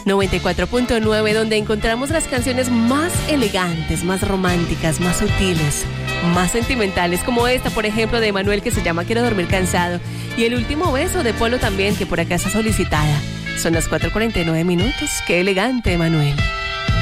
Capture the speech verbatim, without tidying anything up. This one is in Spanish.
noventa y cuatro punto nueve, donde encontramos las canciones más elegantes, más románticas, más sutiles, más sentimentales, como esta, por ejemplo, de Manuel, que se llama Quiero dormir cansado, y El último beso de Polo también, que por acá está solicitada. Son las cuatro cuarenta y nueve minutos. Qué elegante, Manuel.